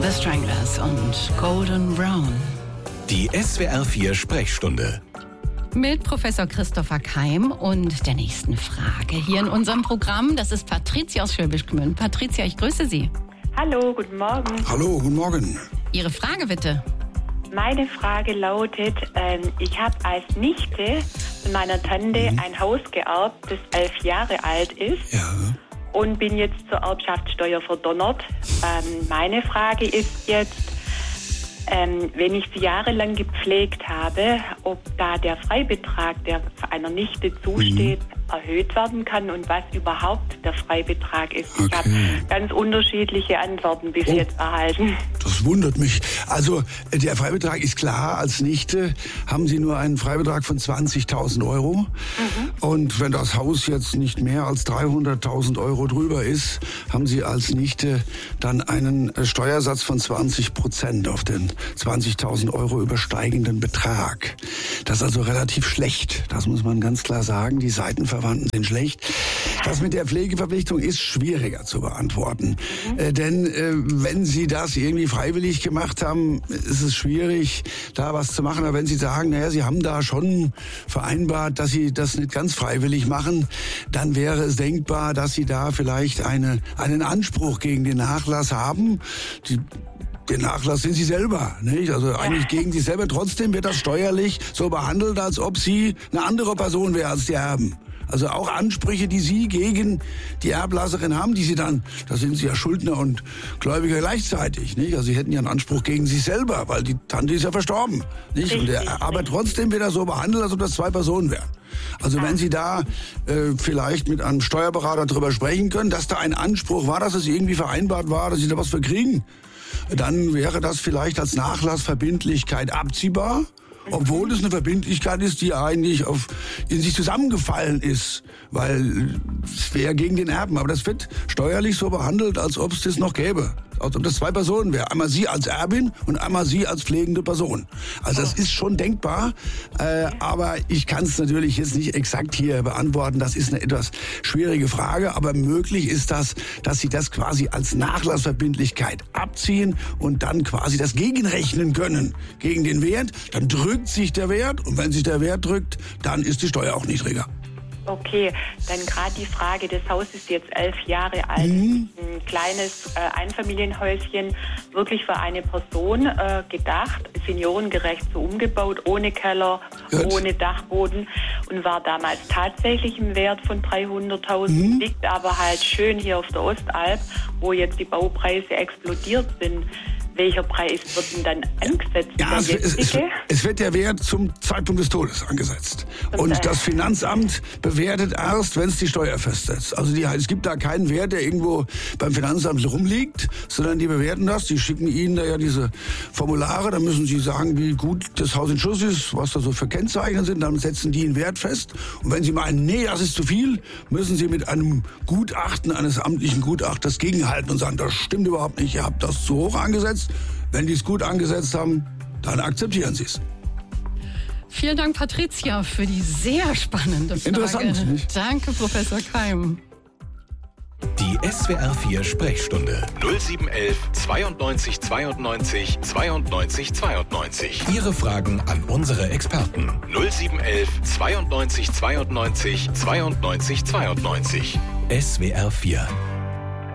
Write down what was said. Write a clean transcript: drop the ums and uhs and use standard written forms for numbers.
The Stranglers und Golden Brown. Die SWR 4 Sprechstunde. Mit Professor Christopher Keim und der nächsten Frage hier in unserem Programm. Das ist Patricia aus Schwäbisch Gmünd. Patricia, ich grüße Sie. Hallo, guten Morgen. Hallo, guten Morgen. Ihre Frage bitte. Meine Frage lautet, ich habe als Nichte von meiner Tante ein Haus geerbt, das 11 Jahre alt ist. Ja. Und bin jetzt zur Erbschaftssteuer verdonnert. Meine Frage ist jetzt, wenn ich sie jahrelang gepflegt habe, ob da der Freibetrag, der einer Nichte zusteht, erhöht werden kann und was überhaupt der Freibetrag ist. Okay. Ich habe ganz unterschiedliche Antworten bis jetzt erhalten. Das wundert mich. Also der Freibetrag ist klar, als Nichte haben Sie nur einen Freibetrag von 20.000 Euro. Und wenn das Haus jetzt nicht mehr als 300.000 Euro drüber ist, haben Sie als Nichte dann einen Steuersatz von 20% auf den 20.000 Euro übersteigenden Betrag. Das ist also relativ schlecht. Das muss man ganz klar sagen. Die Seitenverwandten sind schlecht. Das mit der Pflegeverpflichtung ist schwieriger zu beantworten. Denn wenn Sie das irgendwie freiwillig gemacht haben, ist es schwierig, da was zu machen. Aber wenn Sie sagen, naja, Sie haben da schon vereinbart, dass Sie das nicht ganz freiwillig machen, dann wäre es denkbar, dass Sie da vielleicht einen Anspruch gegen den Nachlass haben. Den Nachlass sind Sie selber, nicht? Also eigentlich gegen Sie selber. Trotzdem wird das steuerlich so behandelt, als ob Sie eine andere Person wäre als die Erben. Also auch Ansprüche, die Sie gegen die Erblasserin haben, die Sie dann, da sind Sie ja Schuldner und Gläubiger gleichzeitig, nicht? Also Sie hätten ja einen Anspruch gegen sich selber, weil die Tante ist ja verstorben, nicht? Aber trotzdem wird er so behandelt, als ob das 2 Personen wären. Also wenn Sie da vielleicht mit einem Steuerberater drüber sprechen können, dass da ein Anspruch war, dass es irgendwie vereinbart war, dass Sie da was für kriegen, dann wäre das vielleicht als Nachlassverbindlichkeit abziehbar. Obwohl es eine Verbindlichkeit ist, die eigentlich in sich zusammengefallen ist, weil es wäre gegen den Erben. Aber das wird steuerlich so behandelt, als ob es das noch gäbe. Als ob das 2 Personen wären. Einmal Sie als Erbin und einmal Sie als pflegende Person. Also das ist schon denkbar, aber ich kann es natürlich jetzt nicht exakt hier beantworten. Das ist eine etwas schwierige Frage, aber möglich ist das, dass Sie das quasi als Nachlassverbindlichkeit abziehen und dann quasi das gegenrechnen können gegen den Wert. Dann drückt sich der Wert und wenn sich der Wert drückt, dann ist die Steuer auch niedriger. Okay, dann gerade die Frage, das Haus ist jetzt 11 Jahre alt, ein kleines Einfamilienhäuschen, wirklich für eine Person gedacht, seniorengerecht so umgebaut, ohne Keller, ohne Dachboden und war damals tatsächlich im Wert von 300.000, liegt aber halt schön hier auf der Ostalb, wo jetzt die Baupreise explodiert sind. Welcher Preis wird denn dann angesetzt? Ja, es wird der Wert zum Zeitpunkt des Todes angesetzt. Und das Finanzamt bewertet erst, wenn es die Steuer festsetzt. Also es gibt da keinen Wert, der irgendwo beim Finanzamt rumliegt, sondern die bewerten das. Die schicken Ihnen da ja diese Formulare. Da müssen Sie sagen, wie gut das Haus in Schuss ist, was da so für Kennzeichen sind. Dann setzen die einen Wert fest. Und wenn Sie meinen, nee, das ist zu viel, müssen Sie mit einem Gutachten eines amtlichen Gutachters gegenhalten und sagen, das stimmt überhaupt nicht. Ihr habt das zu hoch angesetzt. Wenn die es gut angesetzt haben, dann akzeptieren Sie es. Vielen Dank, Patricia, für die sehr spannende Frage. Interessant, nicht? Danke, Professor Keim. Die SWR 4 Sprechstunde 0711 92 92 92 92. Ihre Fragen an unsere Experten 0711 92 92 92 92. SWR 4